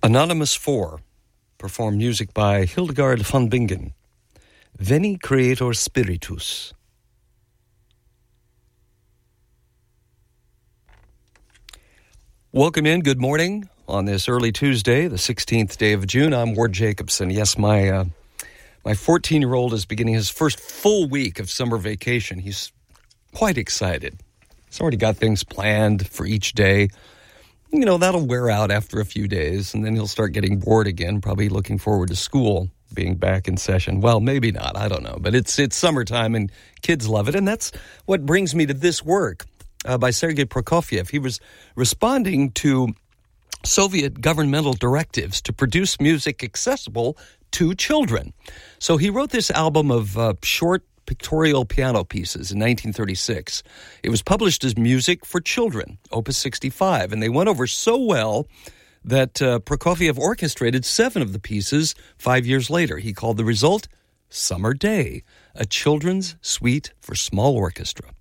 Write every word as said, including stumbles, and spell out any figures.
Anonymous four performed music by Hildegard von Bingen. Veni Creator Spiritus. Welcome in. Good morning on this early Tuesday, the sixteenth day of June. I'm Ward Jacobson. Yes, my uh, my fourteen-year-old is beginning his first full week of summer vacation. He's quite excited. He's already got things planned for each day. You know, that'll wear out after a few days, and then he'll start getting bored again, probably looking forward to school being back in session. Well, maybe not. I don't know. But it's it's summertime, and kids love it. And that's what brings me to this work uh, by Sergei Prokofiev. He was responding to Soviet governmental directives to produce music accessible to children. So he wrote this album of uh, short pictorial piano pieces in nineteen thirty-six. It was published as Music for Children, Opus sixty-five, and they went over so well that uh, Prokofiev orchestrated seven of the pieces five years later. He called the result Summer Day, a children's suite for small orchestra.